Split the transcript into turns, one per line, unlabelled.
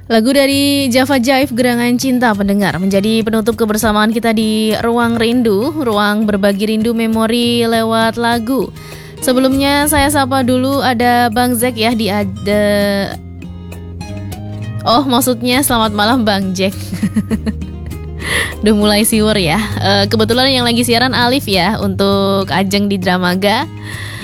Lagu dari Java Jive Gerangan Cinta pendengar menjadi penutup kebersamaan kita di Ruang Rindu, ruang berbagi rindu memori lewat lagu. Sebelumnya saya sapa dulu ada Bang Jack ya Oh maksudnya selamat malam Bang Jack. Udah mulai siwur ya. Kebetulan yang lagi siaran Alif ya untuk Ajeng di Dramaga.